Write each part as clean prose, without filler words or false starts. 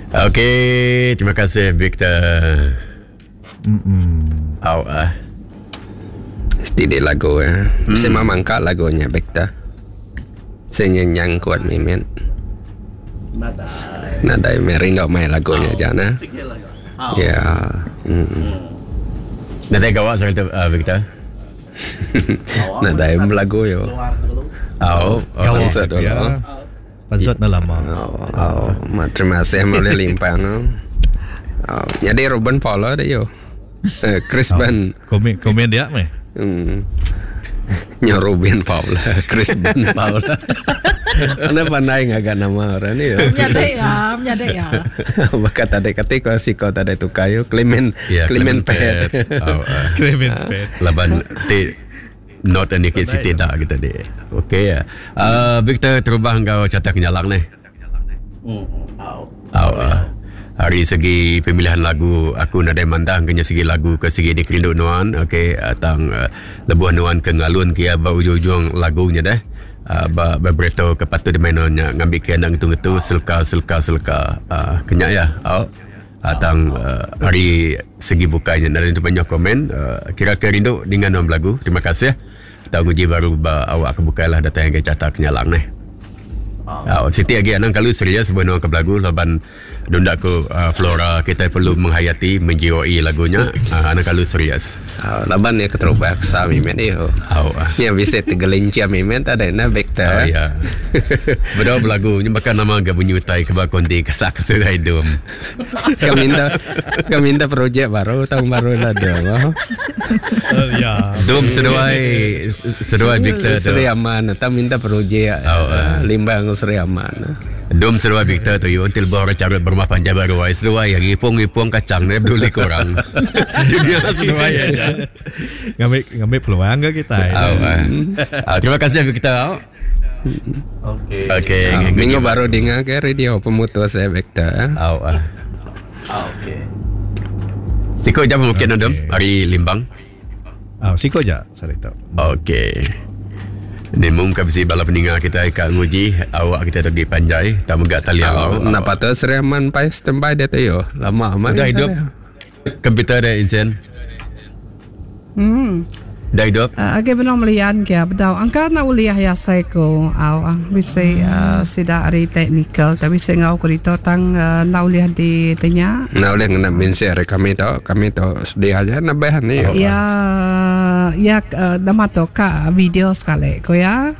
Okey, terima kasih Victor. Sedih lagu ya. Saya memangkat lagunya Victor. Saya nyanyi kuat mimin. Nadai merindo main lagunya jana. Ya. Nadai gawat soal Victor. Nadai lagu yo. Konsert ya. Konsert na lama. Terima kasih boleh limpang. Jadi Ruben Paula deh yo. Chris Ben. Komen dia meh. Nya Ruben Paula, Chris Ben Paula. Ana pandai ngagak nama orang ni. Menyadek ya. Baka tadi ketika si kau tadi tu kayu Clement Pet. Clement Pet. Laban ti not and dikit si tidak kita deh. Okey ya. Victor terubah engkau catat kenyalang ni. Hari segi pemilihan lagu aku nadai mandang kena segi lagu ke segi dikerindu nuan. Okey, tang lebuh nuan ke ngalun kia ba ujung lagunya dah. Ba beberapa kepatu di mainnya ngambil kendang itu selka kenya ya. Tang hari segi bukanya dari itu banyak komen kira-kira rindu dengan nom lagu. Terima kasih. Tahu uji baru awak ke bukailah data yang catat kenyalang ni. Siti lagi anang kalau serius sebenarnya ke lagu laban Dunda ku Flora kita perlu menghayati menjiwai lagunya anang kalau serius. Laban ya keterubaksa mimen yo. Ya bisa tegelincia mimen tak ada na Victor. Ya. Sebenarnya lagunya bakal nama agak menyutai kebakon di kesak kesudah hidup. Kaminta projek baru tahun baru lah dia. Ya. Dom seduai Victor. Seri aman. Tak minta projek limbang seri aman. Dom seduai Victor tu yo until baru carut bermah panjang baru ai seduai yang ipung kacang ni peduli korang. Dia seduai aja. Ngambil peluang ke kita. Terima kasih Victor. Okey. Minggu baru dengar ke radio pemutus saya Victor. Okey. Siko jam mungkin Dom hari limbang. Siko aja sarita. Okey. Ni mungkin bisa bala pendengar kita kat nguji awak kita pergi panjai tak megak tali awak. Nak patut seriaman pai standby dia tu yo. Lama amat. Dah hidup. Komputer dia Insen. Dah hidup. Age benar melian ke bedau. Angka na uliah ya saya ko bisa sida ari technical tapi saya ngau kurito tang na uliah di tanya. Na uliah ngena mense kami tu sedia aja na bahan ni. Ya damato ka video sekali ko ya.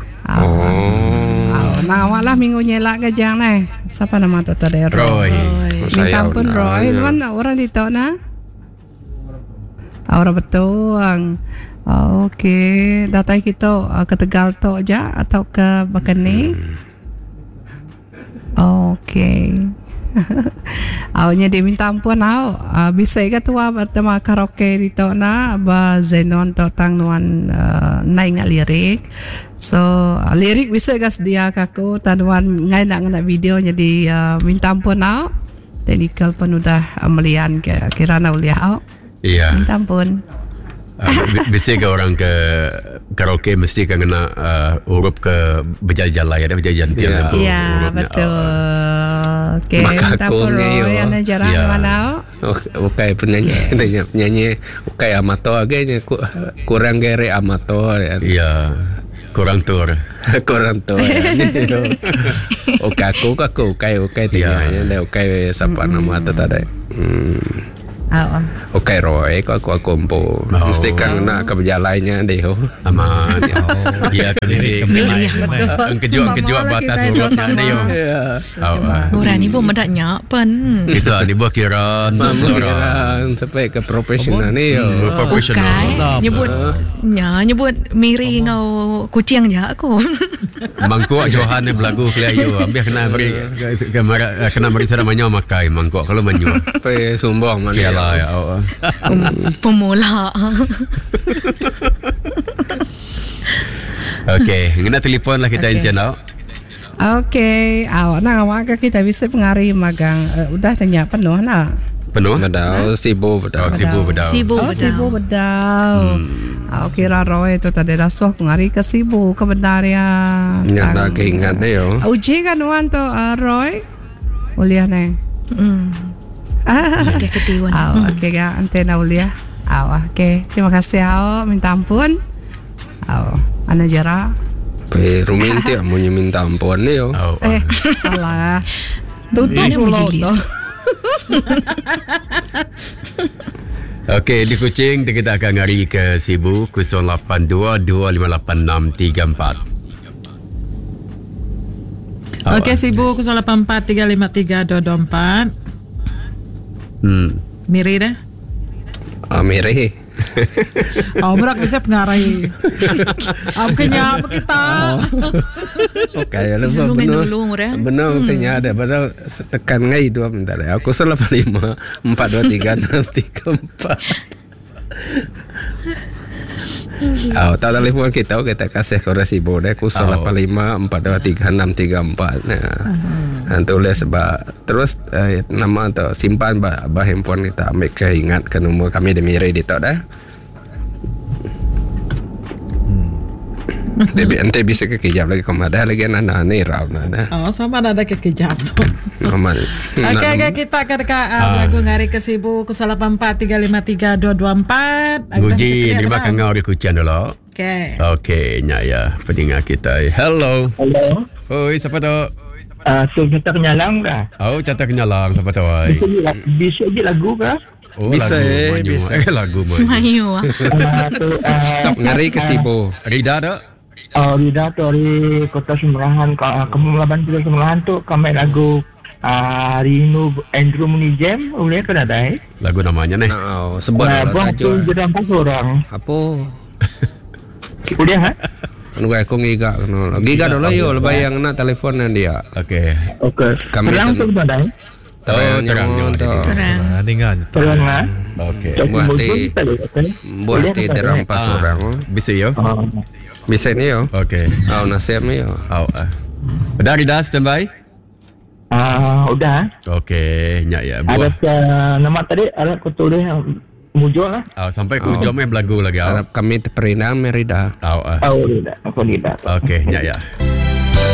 Nah walah minggu nyelak ke jang ni. Siapa nama tu tadi? Roy. Minta ampun Roy. Mana orang di tu na? Orang betul. Okey, datang kita ke Tegal tu aja atau ke Bakani? Okey. Awaknya dia minta ampun bisa ke tua bertemu karaoke di tu na ba Zenon tu tang nuan naik lirik. So lirik bisa ke sedia kaku tanuan ngai nak video jadi minta ampun technical pun udah melian ke kirana uliah Iya. Minta ampun. Biasa ke orang ke karaoke mesti kan kena huruf ke berjalan-jalan ada berjalan tiang. Iya betul. Okey, minta ampun Roy yang jarang mana. Okay penyanyi okay amator agaknya kurang gere amator. Iya. Kurang tur. Okay aku okay tengahnya dah okay siapa nama tu tadi. Okay Roy aku kompo mesti kan nak ke berjalannya deh aman ya kesi kejua batas urutnya ni yo orang ni pun medaknya pen kita ni buat kiran sampai ke profesional ni yo profesional nyebut miri ngau kucing je aku mangkuk Johan ni belagu kelayu ambil kena beri kena beri namanya makai mangkuk kalau menyu pe sumbang mana ya pemula. Okey, kena telefon lah kita Insian Okey, awak kita bisa pengaruhi magang. Udah tanya penuh nak? Penuh? Bedau, sibuk bedau. Sibuk bedau. Kira Roy itu tadi dah soh pengaruhi ke sibuk kebenaran. Nyata keingat dia yo. Uji kan wan tu Roy? Uliah ni. Dia ketiwan. Okey ga antena ulia. Okey. Terima kasih minta ampun. Ana jara. Romantik mau minta ampun ni yo. Salah. Tutup Mana mulut majlis? tu. Okey, di Kuching kita akan ngari ke Sibu 082258634. Okey, Sibu 084-353-224. Miri dah. Miri. Berak bisa pengarai. Kenya kita. Okey, lepas Nulung orang. benar kenya ada padahal tekan ngai 2 bentar. Aku 085 423-634. Tak telefon kita kasih ke Resibo deh 085-423-634. Tulis sebab terus nama atau simpan bah handphone kita ambil ke ingat ke nombor kami di Miri di dah. Ente bisa kekejap lagi ada lagi anak ni raw nada. Sama ada kekejap tu. Normal. Okey, kita akan dekat lagu ngari ke Sibu 084-353-224. Nguji ni makan ngau di Kuching dulu. Okey, ya pendengar kita. Hello. Oi, siapa tu? Tu kita kenyalang dah. Cata kenyalang siapa tu? Bisa je lagu kah? Bisa. Lagu Melayu. Mayu. Ngari ke Sibu. Rida tu? Rida tu dari Kota Semerahan, Kampung Laban Kota Semerahan tu kami lagu Rino Andrew Munijam, boleh ke ada? Lagu namanya ni. Sebut buang tu jadi 4 orang. Apa? Boleh ha? Anu aku giga no. Giga dulu yo lebay yang nak telefon dia. Okey. Kami Terang tu ada? Terang Terang. Aningan. Terang lah. Okey. Buat terang pas orang. Bisa yo? Bisa ni yo. Okey. Nasiam ni yo. Dah Rida standby? Udah. Okey, ya. Ada nama tadi ada aku tulis mujur lah. Sampai ke ujung belagu lagi. Kami terperindah Merida. Rida. Aku Rida. Okey, ya.